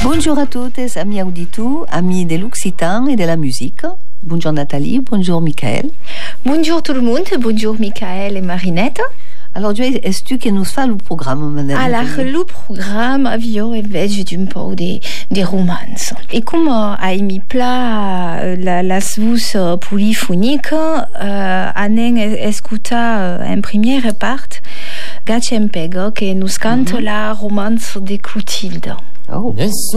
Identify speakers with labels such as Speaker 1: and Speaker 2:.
Speaker 1: Bonjour à toutes, amis auditori, amis de l'Occitan et de la musique. Bonjour Nathalie, bonjour Michael.
Speaker 2: Bonjour tout le monde, bonjour Michael et Marinette.
Speaker 1: Alors, est-ce que nous fais le programme, madame?
Speaker 2: Alors, le programme avio invece un po' di romanzo. E come mi pla la voce polyphonique, anen escuta en première part Gacempego che nous cante la romance de Clotilde.
Speaker 1: Oh.